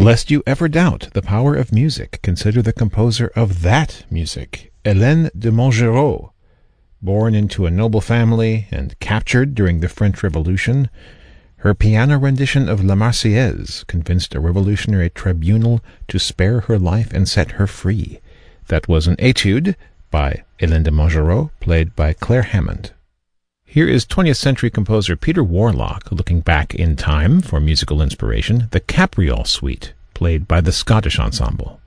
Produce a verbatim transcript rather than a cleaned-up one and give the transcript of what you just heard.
Lest you ever doubt the power of music, consider the composer of that music, Hélène de Montgeroux. Born into a noble family and captured during the French Revolution, her piano rendition of La Marseillaise convinced a revolutionary tribunal to spare her life and set her free. That was an etude by Hélène de Montgeroux, played by Claire Hammond. Here is twentieth century composer Peter Warlock looking back in time for musical inspiration, the Capriol Suite, played by the Scottish Ensemble.